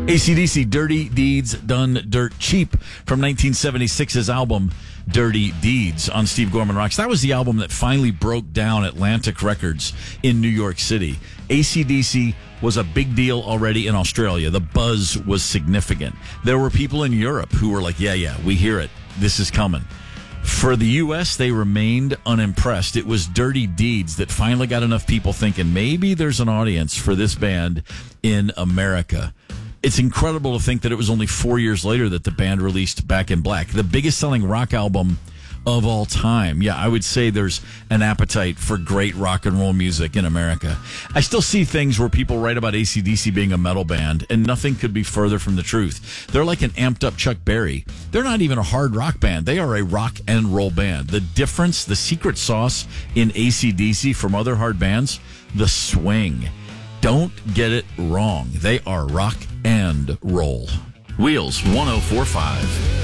AC/DC, Dirty Deeds Done Dirt Cheap from 1976's album Dirty Deeds on Steve Gorman Rocks. That was the album that finally broke down Atlantic Records in New York City. AC/DC was a big deal already in Australia. The buzz was significant. There were people in Europe who were like, yeah, we hear it. This is coming. For the U.S., they remained unimpressed. It was Dirty Deeds that finally got enough people thinking maybe there's an audience for this band in America. It's incredible to think that it was only 4 years later that the band released Back in Black, the biggest selling rock album of all time. Yeah, I would say there's an appetite for great rock and roll music in America. I still see things where people write about AC/DC being a metal band, and nothing could be further from the truth. They're like an amped up Chuck Berry. They're not even a hard rock band. They are a rock and roll band. The difference, the secret sauce in AC/DC from other hard bands, the swing. Don't get it wrong. They are rock and roll. Wheels 104.5.